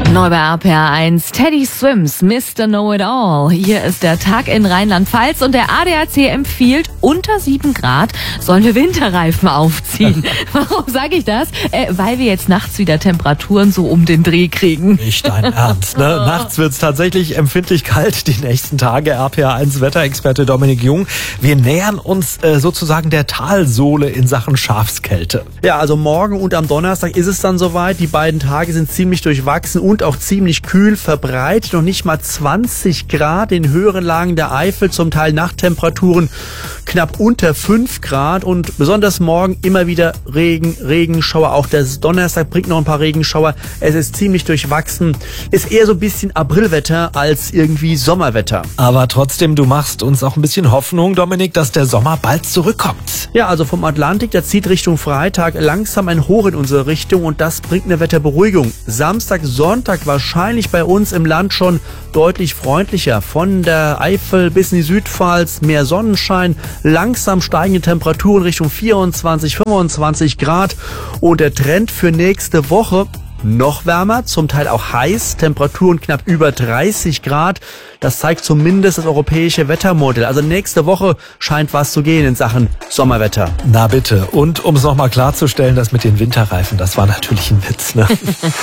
Neu bei RPR1, Teddy Swims, Mr. Know-It-All. Hier ist der Tag in Rheinland-Pfalz und der ADAC empfiehlt, unter 7 Grad sollen wir Winterreifen aufziehen. Warum sage ich das? Weil wir jetzt nachts wieder Temperaturen so um den Dreh kriegen. Nicht dein Ernst, ne? Nachts wird's tatsächlich empfindlich kalt die nächsten Tage. RPR1 Wetterexperte Dominik Jung. Wir nähern uns sozusagen der Talsohle in Sachen Schafskälte. Ja, also morgen und am Donnerstag ist es dann soweit. Die beiden Tage sind ziemlich durchwachsen und auch ziemlich kühl, verbreitet. Noch nicht mal 20 Grad in höheren Lagen der Eifel, zum Teil Nachttemperaturen knapp unter 5 Grad und besonders morgen immer wieder Regenschauer. Auch der Donnerstag bringt noch ein paar Regenschauer. Es ist ziemlich durchwachsen. Ist eher so ein bisschen Aprilwetter als irgendwie Sommerwetter. Aber trotzdem, du machst uns auch ein bisschen Hoffnung, Dominik, dass der Sommer bald zurückkommt. Ja, also vom Atlantik, da zieht Richtung Freitag langsam ein Hoch in unsere Richtung und das bringt eine Wetterberuhigung. Samstag, Sonntag wahrscheinlich bei uns im Land schon deutlich freundlicher. Von der Eifel bis in die Südpfalz mehr Sonnenschein, langsam steigende Temperaturen Richtung 24, 25 Grad und der Trend für nächste Woche noch wärmer, zum Teil auch heiß, Temperaturen knapp über 30 Grad. Das zeigt zumindest das europäische Wettermodell. Also nächste Woche scheint was zu gehen in Sachen Sommerwetter. Na bitte. Und um es nochmal klarzustellen, das mit den Winterreifen, das war natürlich ein Witz, ne?